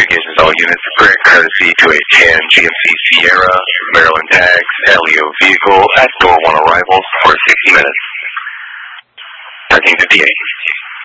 Communications, all units, grant courtesy to a tan GMC Sierra, Maryland tags, LEO vehicle at door 1 arrivals for 60 minutes. 1358.